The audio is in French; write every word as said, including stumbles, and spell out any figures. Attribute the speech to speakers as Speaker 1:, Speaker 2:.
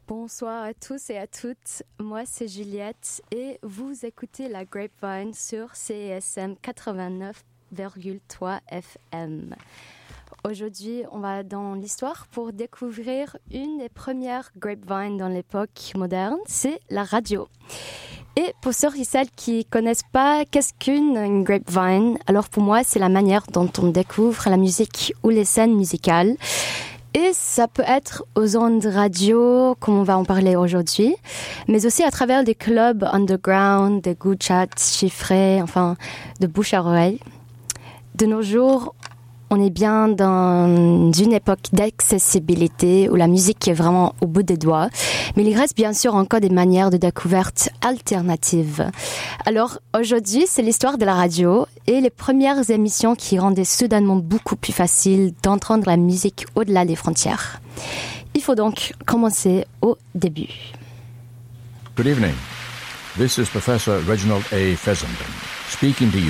Speaker 1: Bonsoir à tous et à toutes, moi c'est Juliette et vous écoutez la Grapevine sur C S M quatre-vingt-neuf virgule trois F M. Aujourd'hui, on va dans l'histoire pour découvrir une des premières grapevines dans l'époque moderne, c'est la radio. Et pour ceux et celles qui connaissent pas qu'est-ce qu'une une grapevine, alors pour moi, c'est la manière dont on découvre la musique ou les scènes musicales. Et ça peut être aux ondes radio, comme on va en parler aujourd'hui, mais aussi à travers des clubs underground, des good chats chiffrés, enfin, de bouche à oreille. De nos jours, on est bien dans une époque d'accessibilité où la musique est vraiment au bout des doigts, mais il reste bien sûr encore des manières de découverte alternatives. Alors aujourd'hui, c'est l'histoire de la radio et les premières émissions qui rendaient soudainement beaucoup plus facile d'entendre la musique au-delà des frontières. Il faut donc commencer au début.
Speaker 2: Good evening. This is Professor Reginald A. Fessenden speaking to you